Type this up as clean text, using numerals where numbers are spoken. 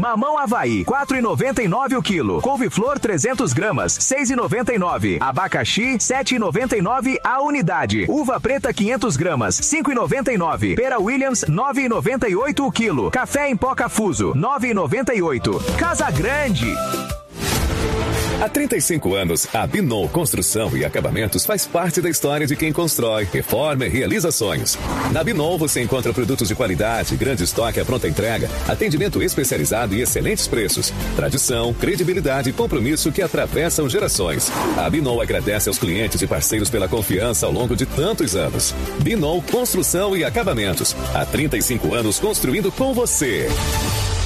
Mamão Havaí, 4,99 o quilo. Couve-flor 300 gramas, 6,99. Abacaxi, 7,99 a unidade. Uva preta 500 gramas, 5,99. Pera Williams, 9,98 o quilo. Café em pó Cafuso, 9,98. Casa Grande. Há 35 anos, a Binol Construção e Acabamentos faz parte da história de quem constrói, reforma e realiza sonhos. Na Binol você encontra produtos de qualidade, grande estoque à pronta entrega, atendimento especializado e excelentes preços. Tradição, credibilidade e compromisso que atravessam gerações. A Binol agradece aos clientes e parceiros pela confiança ao longo de tantos anos. Binol Construção e Acabamentos. Há 35 anos construindo com você.